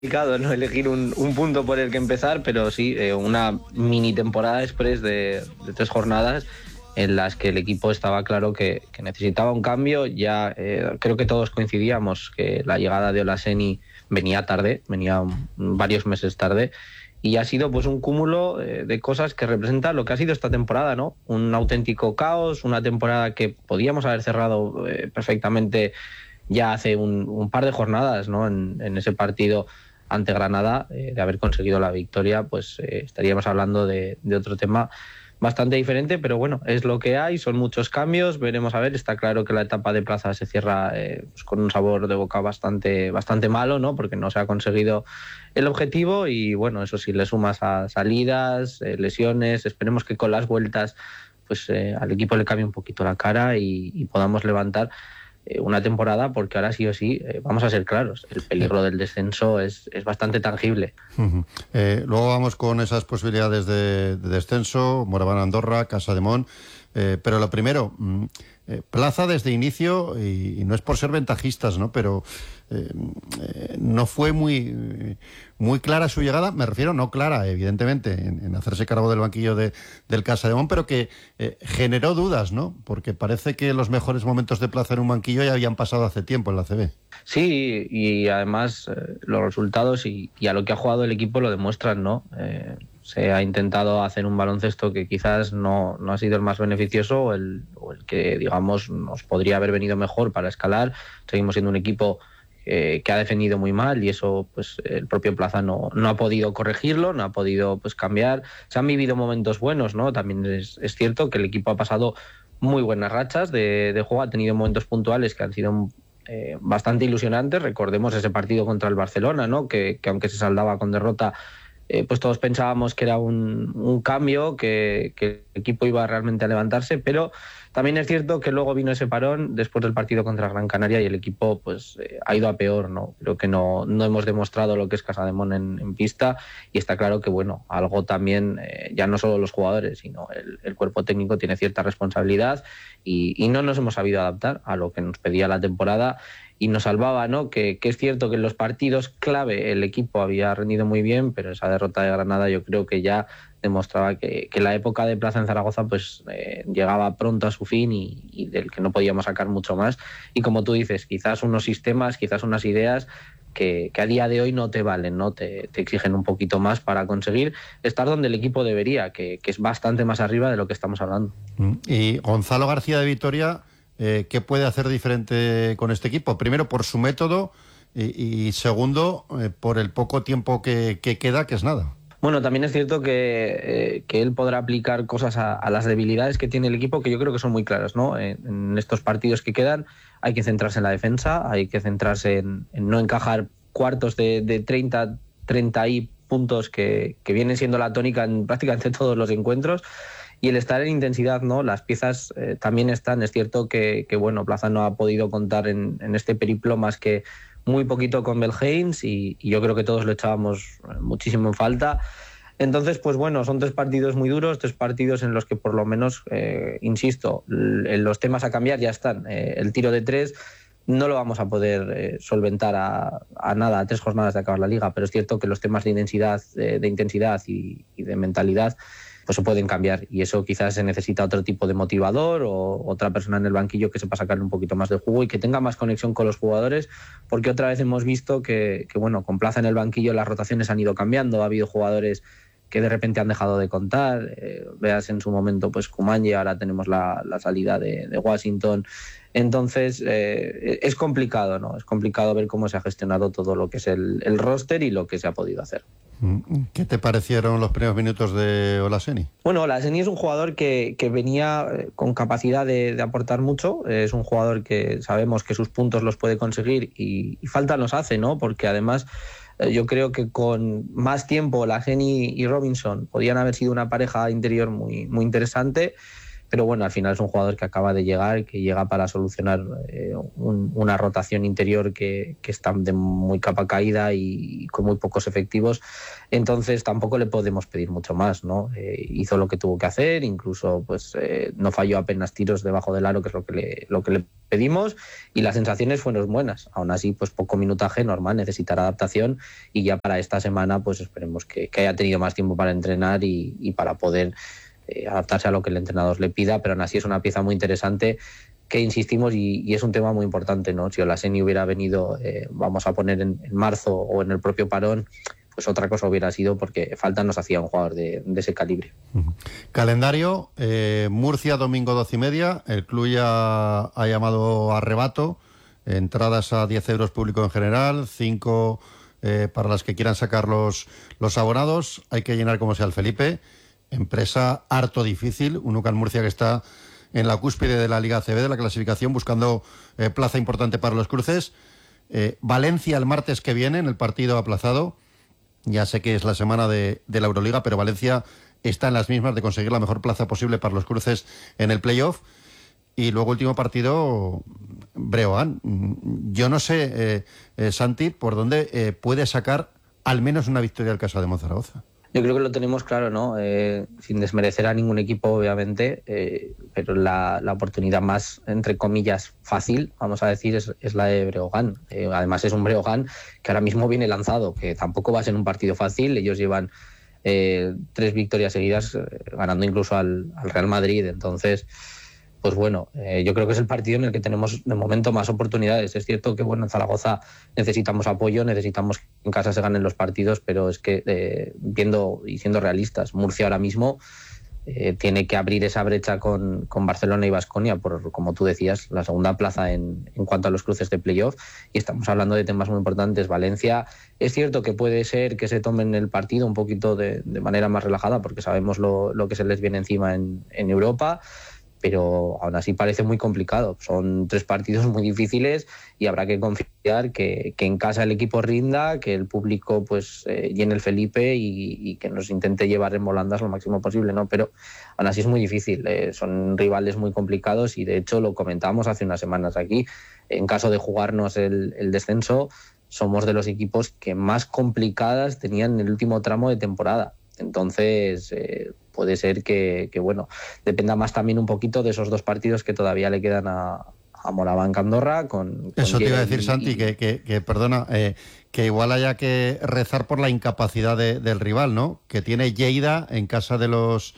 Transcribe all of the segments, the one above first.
complicado, ¿no? Elegir un punto por el que empezar, pero sí, una mini temporada express de 3 jornadas en las que el equipo estaba claro que necesitaba un cambio. Ya creo que todos coincidíamos que la llegada de Olaseni venía tarde, venía varios meses tarde, y ha sido pues un cúmulo de cosas que representa lo que ha sido esta temporada, ¿no? Un auténtico caos, una temporada que podíamos haber cerrado perfectamente ya hace un par de jornadas, ¿no? En ese partido ante Granada, de haber conseguido la victoria, pues estaríamos hablando de otro tema bastante diferente, pero bueno, es lo que hay, son muchos cambios, veremos a ver. Está claro que la etapa de plaza se cierra pues con un sabor de boca bastante malo, ¿no? Porque no se ha conseguido el objetivo y bueno, eso sí, le sumas a salidas, lesiones, esperemos que con las vueltas pues al equipo le cambie un poquito la cara y podamos levantar una temporada, porque ahora sí o sí, vamos a ser claros, el peligro del descenso es bastante tangible. Luego vamos con esas posibilidades de descenso, Moraván, Andorra, Casademont, pero lo primero, Plaza desde inicio, y no es por ser ventajistas, ¿no? Pero no fue muy clara su llegada, me refiero, no clara, evidentemente, en hacerse cargo del banquillo del Casademont, pero que generó dudas, ¿no? Porque parece que los mejores momentos de Plaza en un banquillo ya habían pasado hace tiempo en la ACB. Sí, y además los resultados y a lo que ha jugado el equipo lo demuestran, ¿no? Se ha intentado hacer un baloncesto que quizás no ha sido el más beneficioso o el que, digamos, nos podría haber venido mejor para escalar. Seguimos siendo un equipo que ha defendido muy mal y eso pues el propio Plaza no ha podido corregirlo, no ha podido pues cambiar. Se han vivido momentos buenos, ¿no? También es cierto que el equipo ha pasado muy buenas rachas de juego, ha tenido momentos puntuales que han sido bastante ilusionantes. Recordemos ese partido contra el Barcelona, ¿no? Que aunque se saldaba con derrota, pues todos pensábamos que era un cambio, que el equipo iba realmente a levantarse, pero también es cierto que luego vino ese parón después del partido contra Gran Canaria y el equipo pues ha ido a peor, ¿no? Creo que no hemos demostrado lo que es Casademont en pista, y está claro que, bueno, algo también, ya no solo los jugadores, sino el cuerpo técnico tiene cierta responsabilidad y no nos hemos sabido adaptar a lo que nos pedía la temporada y nos salvaba, ¿no? Que es cierto que en los partidos clave el equipo había rendido muy bien, pero esa derrota de Granada yo creo que ya demostraba que la época de Plaza en Zaragoza pues llegaba pronto a su fin y del que no podíamos sacar mucho más. Y como tú dices, quizás unos sistemas, quizás unas ideas que a día de hoy no te valen, ¿no? Te exigen un poquito más para conseguir estar donde el equipo debería, que es bastante más arriba de lo que estamos hablando. Y Gonzalo García de Vitoria, ¿qué puede hacer diferente con este equipo? Primero, por su método y segundo, por el poco tiempo que queda, que es nada. Bueno, también es cierto que él podrá aplicar cosas a las debilidades que tiene el equipo, que yo creo que son muy claras, ¿no? En estos partidos que quedan hay que centrarse en la defensa, hay que centrarse en no encajar cuartos de 30 y puntos que vienen siendo la tónica en prácticamente todos los encuentros. Y el estar en intensidad, ¿no? Las piezas también están. Es cierto que bueno, Plaza no ha podido contar en este periplo más que muy poquito con Belheims y yo creo que todos lo echábamos muchísimo en falta. Entonces, pues bueno, son 3 partidos muy duros, 3 partidos en los que por lo menos, insisto, los temas a cambiar ya están. El tiro de 3 no lo vamos a poder solventar a nada, a 3 jornadas de acabar la liga, pero es cierto que los temas de intensidad y de mentalidad pues se pueden cambiar, y eso quizás se necesita otro tipo de motivador o otra persona en el banquillo que sepa sacarle un poquito más de jugo y que tenga más conexión con los jugadores, porque otra vez hemos visto que bueno, con Plaza en el banquillo las rotaciones han ido cambiando, ha habido jugadores que de repente han dejado de contar, veas en su momento pues Kumanji, ahora tenemos la salida de Washington. Entonces es complicado, ¿no? Es complicado ver cómo se ha gestionado todo lo que es el roster y lo que se ha podido hacer. ¿Qué te parecieron los primeros minutos de Olaseni? Bueno, Olaseni es un jugador que venía con capacidad de aportar mucho. Es un jugador que sabemos que sus puntos los puede conseguir y falta nos hace, ¿no? Porque además yo creo que con más tiempo Olaseni y Robinson podían haber sido una pareja interior muy, muy interesante. pero bueno, al final es un jugador que acaba de llegar, que llega para solucionar una rotación interior que está de muy capa caída y con muy pocos efectivos, entonces tampoco le podemos pedir mucho más, ¿no? Hizo lo que tuvo que hacer, incluso pues no falló apenas tiros debajo del aro, que es lo que le pedimos, y las sensaciones fueron buenas. Aún así, pues poco minutaje, normal, necesitará adaptación, y ya para esta semana pues esperemos que haya tenido más tiempo para entrenar y para poder adaptarse a lo que el entrenador le pida, pero aún así es una pieza muy interesante que insistimos y es un tema muy importante, ¿no? Si Olaseni hubiera venido, vamos a poner en marzo o en el propio parón, pues otra cosa hubiera sido, porque falta nos hacía un jugador de ese calibre. Calendario, Murcia domingo 12:30, el club ya ha llamado a rebato, entradas a 10 euros público en general, 5 para las que quieran sacar los abonados, hay que llenar como sea el Felipe, empresa harto difícil, un UCAM Murcia que está en la cúspide de la Liga ACB, de la clasificación, buscando plaza importante para los cruces. Valencia el martes que viene en el partido aplazado. Ya sé que es la semana de la Euroliga, pero Valencia está en las mismas de conseguir la mejor plaza posible para los cruces en el playoff. Y luego último partido, Breogán. Yo no sé, Santi, por dónde puede sacar al menos una victoria el Casademón Zaragoza. Yo creo que lo tenemos claro, ¿no? Sin desmerecer a ningún equipo, obviamente, pero la oportunidad más, entre comillas, fácil, vamos a decir, es la de Breogán. Además es un Breogán que ahora mismo viene lanzado, que tampoco va a ser un partido fácil. Ellos llevan 3 victorias seguidas, ganando incluso al Real Madrid. Entonces, pues bueno, yo creo que es el partido en el que tenemos de momento más oportunidades. Es cierto que bueno, en Zaragoza necesitamos apoyo, necesitamos que en casa se ganen los partidos, pero es que viendo y siendo realistas, Murcia ahora mismo tiene que abrir esa brecha con Barcelona y Baskonia por, como tú decías, la segunda plaza en cuanto a los cruces de playoff, y estamos hablando de temas muy importantes. Valencia, es cierto que puede ser que se tomen el partido un poquito de manera más relajada, porque sabemos lo que se les viene encima en Europa, pero aún así parece muy complicado. Son 3 partidos muy difíciles y habrá que confiar que en casa el equipo rinda, que el público pues llene el Felipe y que nos intente llevar en volandas lo máximo posible, ¿no? Pero aún así es muy difícil. Son rivales muy complicados y de hecho lo comentamos hace unas semanas aquí. En caso de jugarnos el descenso, somos de los equipos que más complicadas tenían en el último tramo de temporada. Entonces, puede ser que bueno, dependa más también un poquito de esos 2 partidos que todavía le quedan a Moraván Andorra. Eso te iba a decir, Santi, que perdona, que igual haya que rezar por la incapacidad del rival, ¿no? Que tiene Lleida en casa de los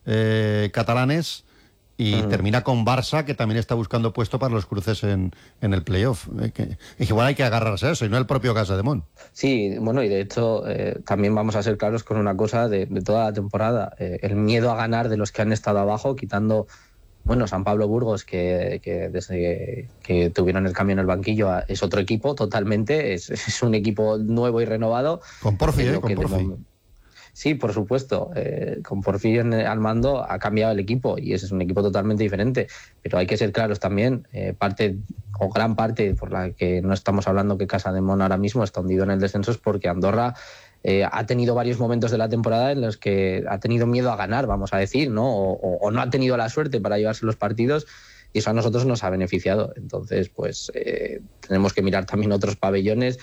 catalanes y termina con Barça, que también está buscando puesto para los cruces en el playoff. Igual hay que agarrarse a eso y no el propio Casademón. Sí, bueno, y de hecho también vamos a ser claros con una cosa de toda la temporada. El miedo a ganar de los que han estado abajo, quitando, bueno, San Pablo Burgos, que desde que tuvieron el cambio en el banquillo es otro equipo totalmente, es un equipo nuevo y renovado. Con Porfi, con Porfi. Sí, por supuesto. Con Porfirio al mando ha cambiado el equipo y ese es un equipo totalmente diferente. Pero hay que ser claros también, gran parte por la que no estamos hablando que Casademón ahora mismo está hundido en el descenso es porque Andorra ha tenido varios momentos de la temporada en los que ha tenido miedo a ganar, vamos a decir, ¿no? O no ha tenido la suerte para llevarse los partidos, y eso a nosotros nos ha beneficiado. Entonces, pues tenemos que mirar también otros pabellones.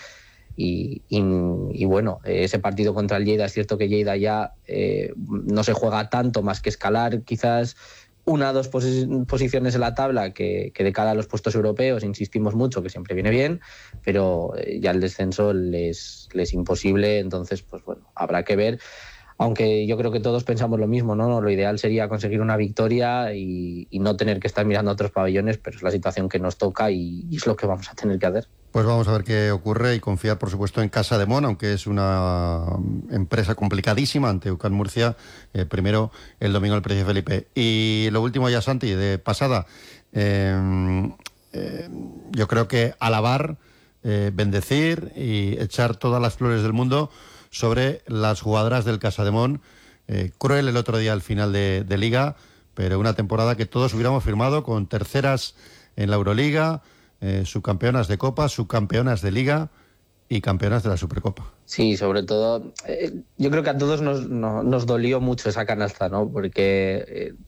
Y bueno, ese partido contra el Lleida, es cierto que Lleida ya no se juega tanto más que escalar quizás 1 o 2 posiciones en la tabla, que de cara a los puestos europeos insistimos mucho que siempre viene bien, pero ya el descenso les imposible. Entonces pues bueno, habrá que ver, aunque yo creo que todos pensamos lo mismo, ¿no? Lo ideal sería conseguir una victoria y no tener que estar mirando a otros pabellones, pero es la situación que nos toca y es lo que vamos a tener que hacer. Pues vamos a ver qué ocurre y confiar, por supuesto, en Casademón, aunque es una empresa complicadísima ante UCAM Murcia. Primero, el domingo el Príncipe Felipe. Y lo último ya, Santi, de pasada. Yo creo que alabar, bendecir y echar todas las flores del mundo sobre las jugadoras del Casademón. Cruel el otro día al final de Liga, pero una temporada que todos hubiéramos firmado con terceras en la Euroliga, subcampeonas de Copa, subcampeonas de Liga y campeonas de la Supercopa. Sí, sobre todo, yo creo que a todos nos dolió mucho esa canasta, ¿no? Porque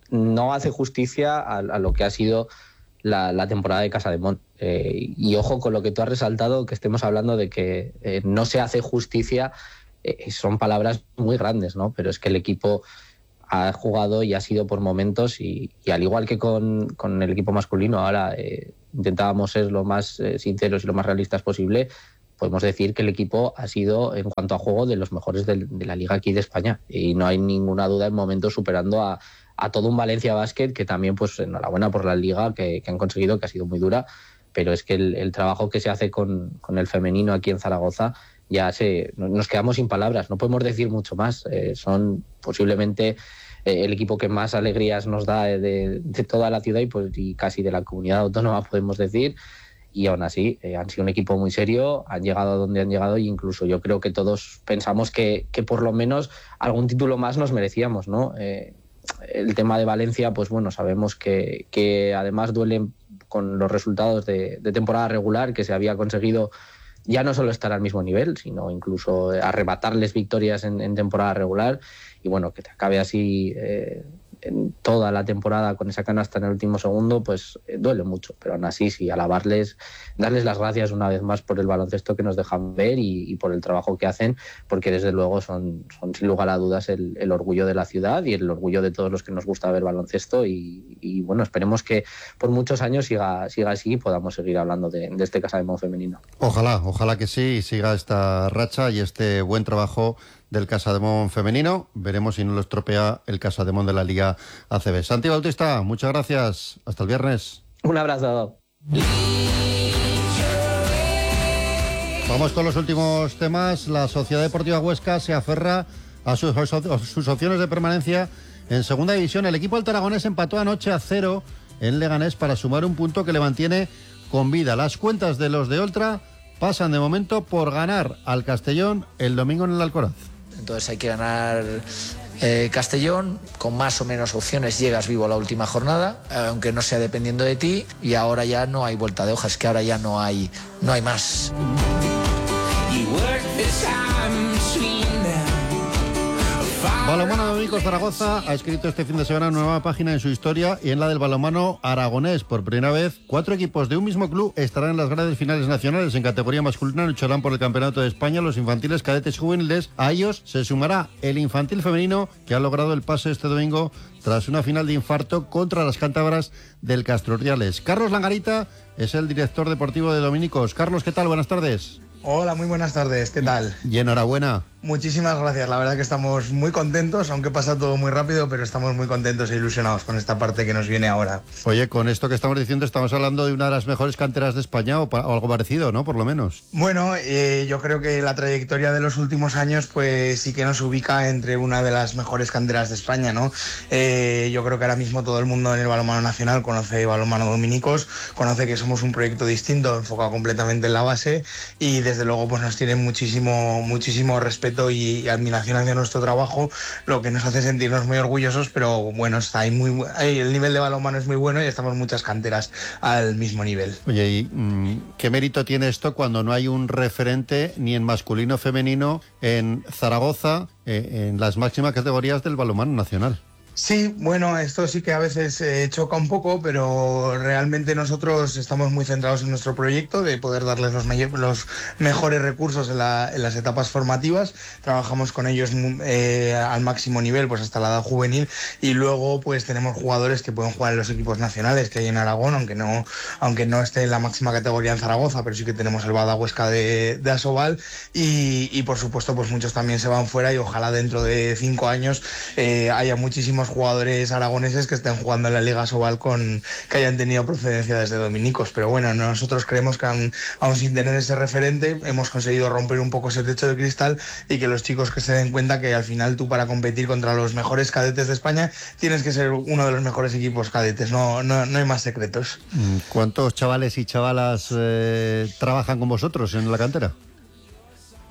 no hace justicia a lo que ha sido la temporada de Casademont. Y ojo con lo que tú has resaltado, que estemos hablando de que no se hace justicia, son palabras muy grandes, ¿no? Pero es que el equipo ha jugado y ha sido por momentos, y al igual que con el equipo masculino, ahora intentábamos ser lo más sinceros y lo más realistas posible, podemos decir que el equipo ha sido, en cuanto a juego, de los mejores de la liga aquí de España, y no hay ninguna duda en momentos superando a todo un Valencia Basket, que también, pues enhorabuena por la liga que han conseguido, que ha sido muy dura, pero es que el trabajo que se hace con el femenino aquí en Zaragoza, nos quedamos sin palabras, no podemos decir mucho más. Son posiblemente el equipo que más alegrías nos da de toda la ciudad y casi de la comunidad autónoma, podemos decir. Y aún así han sido un equipo muy serio, han llegado a donde han llegado, e incluso yo creo que todos pensamos que por lo menos algún título más nos merecíamos, ¿no? El tema de Valencia, pues bueno, sabemos que además duele con los resultados de temporada regular, que se había conseguido ya no solo estar al mismo nivel, sino incluso arrebatarles victorias en temporada regular, y bueno, que te acabe así en toda la temporada con esa canasta en el último segundo, pues duele mucho, pero aún así sí, alabarles, darles las gracias una vez más por el baloncesto que nos dejan ver y por el trabajo que hacen, porque desde luego son sin lugar a dudas el orgullo de la ciudad y el orgullo de todos los que nos gusta ver baloncesto, y bueno, esperemos que por muchos años siga así y podamos seguir hablando de este Casademont femenino. Ojalá que sí, siga esta racha y este buen trabajo del Casademont femenino. Veremos si no lo estropea el Casademont de la Liga ACB. Santi Bautista, muchas gracias. Hasta el viernes. Un abrazo. Vamos con los últimos temas. La Sociedad Deportiva Huesca se aferra a sus opciones de permanencia en Segunda División. El equipo altaragonés empató anoche a 0 en Leganés para sumar un punto que le mantiene con vida. Las cuentas de los de Oltra pasan de momento por ganar al Castellón el domingo en el Alcoraz. Entonces hay que ganar Castellón, con más o menos opciones llegas vivo a la última jornada, aunque no sea dependiendo de ti, y ahora ya no hay vuelta de hoja, es que ahora ya no hay más. Balonmano Dominicos Zaragoza ha escrito este fin de semana una nueva página en su historia y en la del balonmano aragonés. Por primera vez, 4 equipos de un mismo club estarán en las grandes finales nacionales. En categoría masculina lucharán por el Campeonato de España los infantiles, cadetes y juveniles. A ellos se sumará el infantil femenino, que ha logrado el pase este domingo tras una final de infarto contra las cántabras del Castro Urdiales. Carlos Langarita es el director deportivo de Dominicos. Carlos, ¿qué tal? Buenas tardes. Hola, muy buenas tardes, ¿qué tal? Y enhorabuena. Muchísimas gracias, la verdad que estamos muy contentos, aunque pasa todo muy rápido, pero estamos muy contentos e ilusionados con esta parte que nos viene ahora. Oye, con esto que estamos diciendo, estamos hablando de una de las mejores canteras de España o algo parecido, ¿no? Por lo menos. Bueno, yo creo que la trayectoria de los últimos años pues sí que nos ubica entre una de las mejores canteras de España, ¿no? Yo creo que ahora mismo todo el mundo en el balonmano nacional conoce Balonmano Dominicos, conoce que somos un proyecto distinto, enfocado completamente en la base, y desde luego pues nos tienen muchísimo respeto y admiración hacia nuestro trabajo, lo que nos hace sentirnos muy orgullosos, pero bueno, está ahí el nivel de balonmano es muy bueno y estamos muchas canteras al mismo nivel. Oye, ¿y qué mérito tiene esto cuando no hay un referente ni en masculino femenino en Zaragoza en las máximas categorías del balonmano nacional? Sí, bueno, esto sí que a veces choca un poco, pero realmente nosotros estamos muy centrados en nuestro proyecto de poder darles los mejores recursos en las etapas formativas. Trabajamos con ellos al máximo nivel, pues hasta la edad juvenil, y luego pues tenemos jugadores que pueden jugar en los equipos nacionales que hay en Aragón, aunque no esté en la máxima categoría en Zaragoza, pero sí que tenemos el Bada Huesca de Asobal, y por supuesto pues muchos también se van fuera, y ojalá dentro de 5 años haya muchísimos jugadores aragoneses que estén jugando en la Liga Asobal que hayan tenido procedencia desde Dominicos. Pero bueno, nosotros creemos que aún sin tener ese referente hemos conseguido romper un poco ese techo de cristal, y que los chicos que se den cuenta que al final tú, para competir contra los mejores cadetes de España, tienes que ser uno de los mejores equipos cadetes, no hay más secretos. ¿Cuántos chavales y chavalas trabajan con vosotros en la cantera?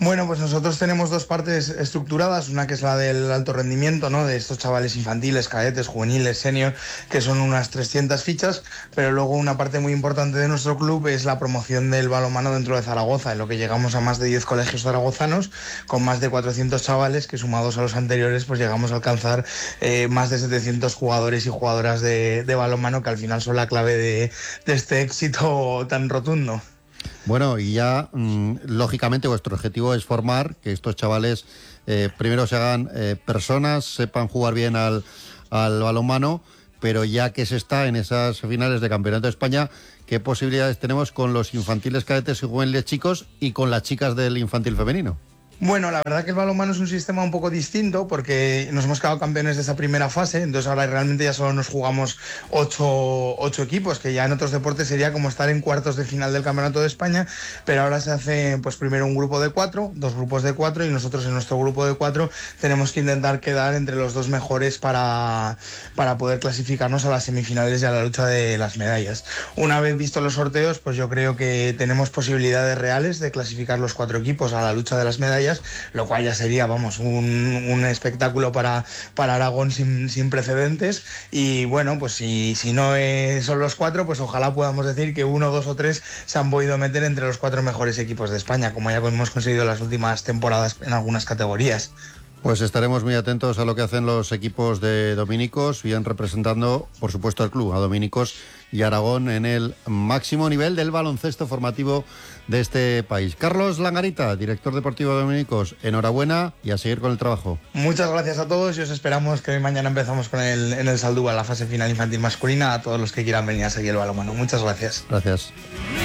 Bueno, pues nosotros tenemos dos partes estructuradas, una que es la del alto rendimiento, ¿no? De estos chavales infantiles, cadetes, juveniles, senior, que son unas 300 fichas, pero luego una parte muy importante de nuestro club es la promoción del balonmano dentro de Zaragoza, en lo que llegamos a más de 10 colegios zaragozanos, con más de 400 chavales, que sumados a los anteriores, pues llegamos a alcanzar más de 700 jugadores y jugadoras de balonmano, que al final son la clave de este éxito tan rotundo. Bueno, y ya, lógicamente, vuestro objetivo es formar que estos chavales primero se hagan personas, sepan jugar bien al balonmano, pero ya que se está en esas finales de Campeonato de España, ¿qué posibilidades tenemos con los infantiles, cadetes y juveniles chicos y con las chicas del infantil femenino? Bueno, la verdad que el balonmano es un sistema un poco distinto porque nos hemos quedado campeones de esa primera fase, entonces ahora realmente ya solo nos jugamos 8 equipos, que ya en otros deportes sería como estar en cuartos de final del Campeonato de España, pero ahora se hace pues primero un grupo de 4, 2 grupos de 4 y nosotros en nuestro grupo de 4 tenemos que intentar quedar entre los 2 mejores para poder clasificarnos a las semifinales y a la lucha de las medallas. Una vez vistos los sorteos, pues yo creo que tenemos posibilidades reales de clasificar los 4 equipos a la lucha de las medallas, lo cual ya sería, vamos, un espectáculo para Aragón sin precedentes. Y bueno, pues si no son los 4, pues ojalá podamos decir que 1, 2 o 3 se han podido meter entre los 4 mejores equipos de España, como ya hemos conseguido en las últimas temporadas en algunas categorías. Pues estaremos muy atentos a lo que hacen los equipos de dominicos, bien representando, por supuesto, al club, a dominicos y Aragón en el máximo nivel del baloncesto formativo de este país. Carlos Langarita, director deportivo de dominicos, enhorabuena y a seguir con el trabajo. Muchas gracias a todos y os esperamos que mañana empezamos en el Saldúa, la fase final infantil masculina, a todos los que quieran venir a seguir el balonmano. Muchas gracias. Gracias.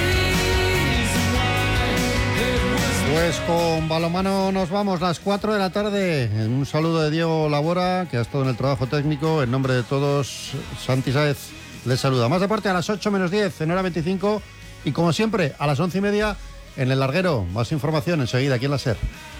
Pues con balonmano nos vamos, las 4 de la tarde. Un saludo de Diego Labora, que ha estado en el trabajo técnico. En nombre de todos, Santi Sáez les saluda. Más deporte a las 8 menos 10, en hora 25. Y como siempre, a las 11:30 en el larguero. Más información enseguida aquí en la SER.